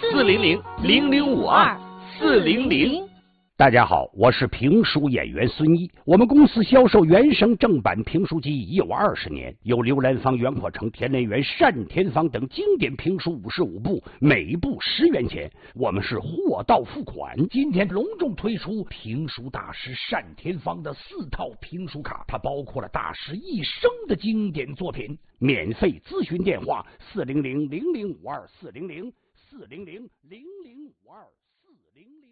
400-0052-400。 大家好，我是评书演员孙一。我们公司销售原声正版评书机已有20年，有刘兰芳、袁阔成、田连元、单田芳等经典评书55部，每部10元钱。我们是货到付款。今天隆重推出评书大师单田芳的4套评书卡，它包括了大师一生的经典作品。免费咨询电话400-0052-400，400-0052-400。